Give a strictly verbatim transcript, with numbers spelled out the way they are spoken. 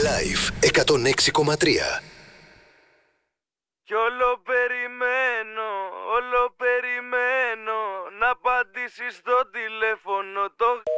Live εκατόν έξι κόμμα τρία. Κι όλο περιμένω, όλο περιμένω να απαντήσεις στο τηλέφωνο το...